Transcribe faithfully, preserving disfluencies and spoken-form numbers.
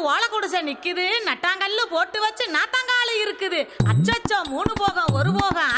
ஓலை குடிசை நிக்குது, நட்டாங்கல்லு போட்டு வச்சு நாத்தாங்காலு இருக்குது. அச்சச்சோ மூணு போகம் ஒரு போகம்